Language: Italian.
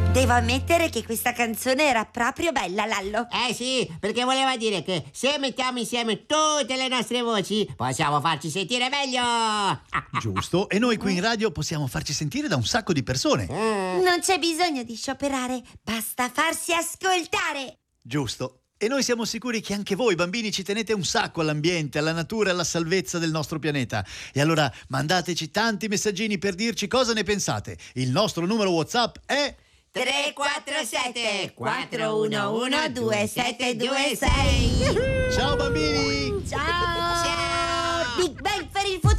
Devo ammettere che questa canzone era proprio bella, Lallo. Sì, perché voleva dire che se mettiamo insieme tutte le nostre voci possiamo farci sentire meglio. Giusto, e noi qui in radio possiamo farci sentire da un sacco di persone. Non c'è bisogno di scioperare, basta farsi ascoltare. Giusto. E noi siamo sicuri che anche voi, bambini, ci tenete un sacco all'ambiente, alla natura e alla salvezza del nostro pianeta. E allora mandateci tanti messaggini per dirci cosa ne pensate. Il nostro numero WhatsApp è 347 411 2726. Ciao bambini! Ciao! Big Bang per il futuro!